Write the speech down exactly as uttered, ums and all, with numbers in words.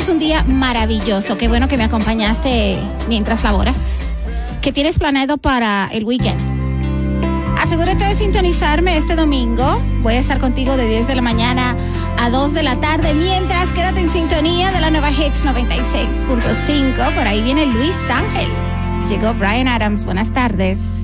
un día maravilloso. Qué bueno que me acompañaste mientras laboras. ¿Qué tienes planeado para el weekend? Asegúrate de sintonizarme este domingo. Voy a estar contigo de diez de la mañana a dos de la tarde. Mientras, quédate en sintonía de la nueva Hits noventa y seis punto cinco. Por ahí viene Luis Ángel. Llegó Bryan Adams. Buenas tardes.